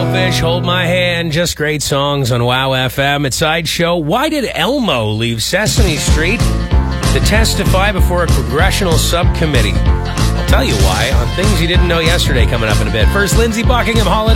Blowfish, Hold My Hand, just great songs on Wow FM. At Sideshow, why did Elmo leave Sesame Street to testify before a congressional subcommittee? I'll tell you why on things you didn't know yesterday coming up in a bit. First, Lindsey Buckingham, Holiday.